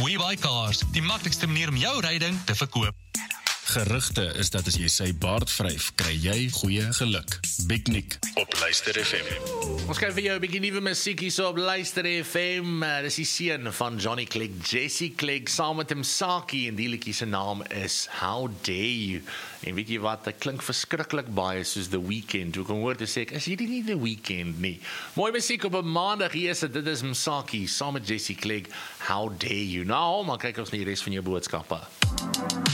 WeBuyCars, die maklikste manier om jou ryding te verkoop. Gerugte is dat as jy sy baard vryf, kry jy goeie geluk. Big Nick op Luister FM. Ons kyk vir jou 'n bietjie nuwe musiek hier op Luister FM. Dis die seun van Johnny Clegg, Jesse Clegg, saam met Msaki, en die liedjie se naam is How Dare You. En weet jy wat, dit klink verskriklik baie soos The Weeknd. Hoe kan hoor te sê, is hierdie nie The Weeknd nie. Mooi musiek op 'n maandag, hier is dit is Msaki, saam met Jesse Clegg, How Dare You. Nou, maar kyk ons na die res van jou boodskappe.